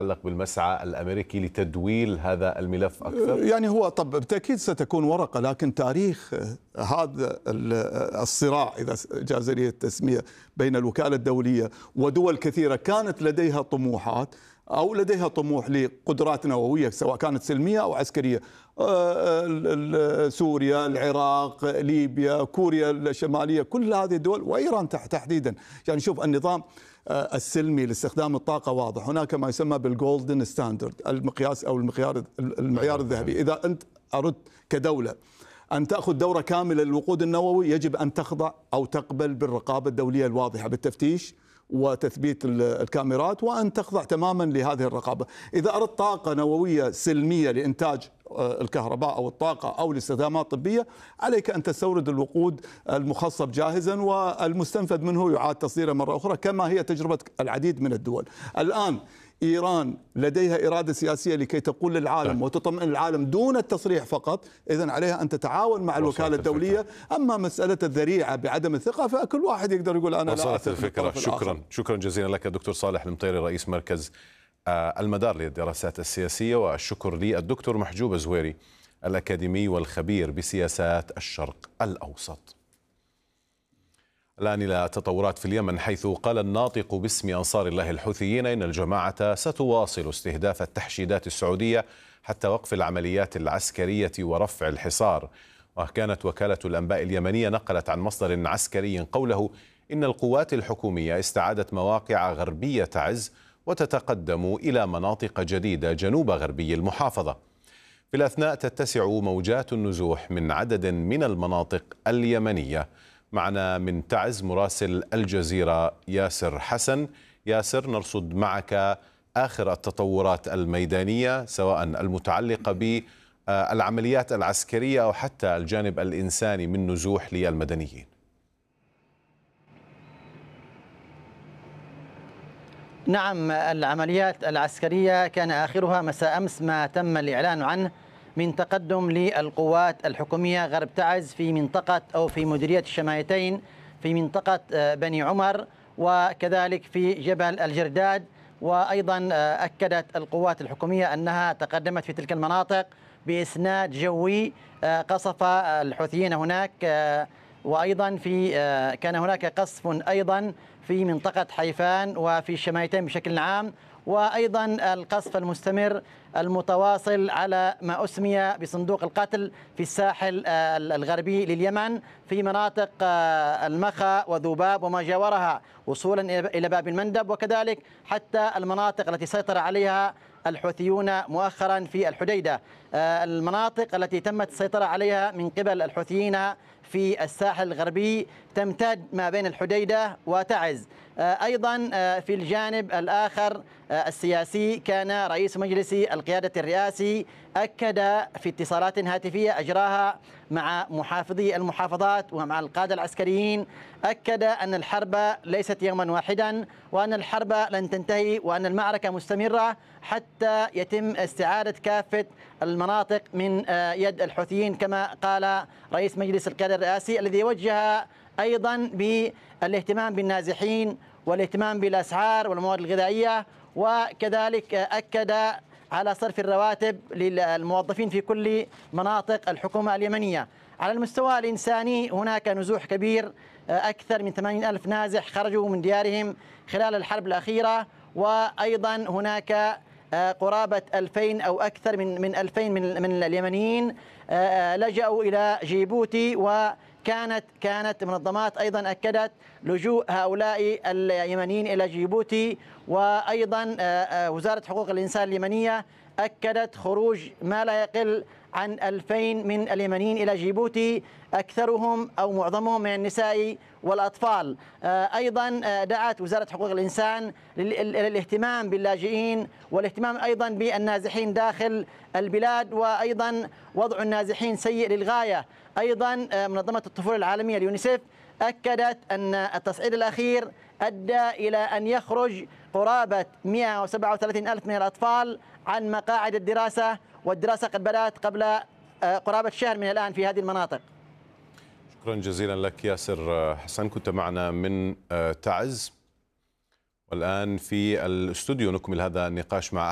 يتعلق بالمسعى الأمريكي لتدويل هذا الملف أكثر؟ يعني هو طب بالتأكيد ستكون ورقة، لكن تاريخ هذا الصراع إذا جاز لي التسمية بين الوكالة الدولية ودول كثيرة كانت لديها طموحات أو لديها طموح لقدرات نووية سواء كانت سلمية أو عسكرية، سوريا، العراق، ليبيا، كوريا الشمالية، كل هذه الدول وإيران تحديدا. يعني شوف النظام السلمي لاستخدام الطاقة واضح، هناك ما يسمى بالجولدن ستاندرد، المقياس أو المعيار الذهبي. إذا أنت أردت كدولة أن تأخذ دورة كاملة للوقود النووي يجب أن تخضع أو تقبل بالرقابة الدولية الواضحة بالتفتيش وتثبيت الكاميرات، وأن تخضع تماما لهذه الرقابة. إذا أردت طاقة نووية سلمية لإنتاج الكهرباء أو الطاقة أو لاستخدامات طبية، عليك أن تستورد الوقود المخصب جاهزا والمستنفذ منه يعاد تصديره مرة أخرى، كما هي تجربة العديد من الدول. الآن إيران لديها إرادة سياسية لكي تقول للعالم وتطمئن العالم دون التصريح فقط، إذن عليها أن تتعاون مع الوكالة الدولية. أما مسألة الذريعة بعدم الثقة فكل واحد يقدر يقول أنا لا أثق الفكرة. شكرا جزيلا لك دكتور صالح المطيري رئيس مركز المدار للدراسات السياسية، والشكر للدكتور محجوب الزويري الأكاديمي والخبير بسياسات الشرق الأوسط. الآن إلى تطورات في اليمن، حيث قال الناطق باسم أنصار الله الحوثيين إن الجماعة ستواصل استهداف التحشيدات السعودية حتى وقف العمليات العسكرية ورفع الحصار. وكانت وكالة الأنباء اليمنية نقلت عن مصدر عسكري قوله إن القوات الحكومية استعادت مواقع غربية تعز وتتقدم إلى مناطق جديدة جنوب غربي المحافظة. في الأثناء تتسع موجات النزوح من عدد من المناطق اليمنية. معنا من تعز مراسل الجزيرة ياسر حسن. ياسر، نرصد معك آخر التطورات الميدانية سواء المتعلقة بالعمليات العسكرية أو حتى الجانب الإنساني من نزوح للمدنيين. نعم، العمليات العسكرية كان آخرها مساء أمس ما تم الإعلان عنه من تقدم للقوات الحكومية غرب تعز في منطقة أو في مديرية الشمايتين في منطقة بني عمر، وكذلك في جبل الجرداد. وأيضا أكدت القوات الحكومية أنها تقدمت في تلك المناطق بإسناد جوي قصف الحوثيين هناك، وأيضا كان هناك قصف أيضا في منطقة حيفان وفي الشمايتين بشكل عام، وأيضا القصف المستمر المتواصل على ما أسمي بصندوق القتل في الساحل الغربي لليمن في مناطق المخا وذوباب وما جاورها وصولا إلى باب المندب، وكذلك حتى المناطق التي سيطر عليها الحوثيون مؤخرا في الحديدة. المناطق التي تمت السيطرة عليها من قبل الحوثيين في الساحل الغربي تمتد ما بين الحديدة وتعز. أيضا في الجانب الآخر السياسي، كان رئيس مجلس القيادة الرئاسي أكد في اتصالات هاتفية أجراها مع محافظي المحافظات ومع القادة العسكريين، أكد أن الحرب ليست يوما واحدا وأن الحرب لن تنتهي وأن المعركة مستمرة حتى يتم استعادة كافة المناطق من يد الحوثيين، كما قال رئيس مجلس القيادة الرئاسي الذي وجه أيضا بالاهتمام بالنازحين والاهتمام بالأسعار والمواد الغذائية، وكذلك أكد على صرف الرواتب للموظفين في كل مناطق الحكومة اليمنية. على المستوى الإنساني هناك نزوح كبير، أكثر من 80,000 نازح خرجوا من ديارهم خلال الحرب الأخيرة، وأيضا هناك قرابة 2000 أو أكثر من 2000 من اليمنيين لجأوا إلى جيبوتي، وكانت منظمات أيضا أكدت لجوء هؤلاء اليمنيين إلى جيبوتي. وأيضا وزارة حقوق الإنسان اليمنية أكدت خروج ما لا يقل عن 2000 من اليمنيين إلى جيبوتي، أكثرهم أو معظمهم من النساء والأطفال. أيضا دعت وزارة حقوق الإنسان للاهتمام باللاجئين والاهتمام أيضا بالنازحين داخل البلاد، وأيضا وضع النازحين سيء للغاية. أيضا منظمة الطفولة العالمية اليونيسف أكدت أن التصعيد الأخير أدى إلى أن يخرج قرابة 137,000 من الأطفال عن مقاعد الدراسة، والدراسة قد بدأت قبل قرابة شهر من الآن في هذه المناطق. شكرا جزيلا لك ياسر حسن، كنت معنا من تعز. والآن في الاستوديو نكمل هذا النقاش مع